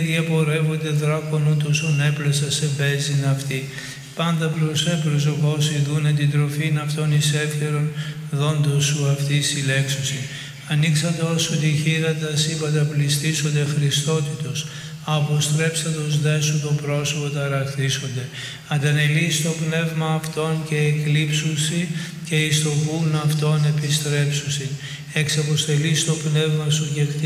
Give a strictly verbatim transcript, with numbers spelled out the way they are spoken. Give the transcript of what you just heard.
διαπορεύονται δράκονο τους ονέπλεσα σε μπέζιν αυτή. Πάντα προσέ προσωπώς ειδούνε την τροφήν αυτών εις εύχερον δόντος σου αυτή συλλέξωση. Ανοίξαντος σου τη χείρατα σύμπαντα πληστήσονται Χριστότητος. Αποστρέψαντος δε σου το πρόσωπο ταραχθήσονται. Αντανελείς το πνεύμα αυτών και εκλείψουσι και εις το γούν αυτών επιστρέψουσι. Εξαποστελείς το πνεύμα σου και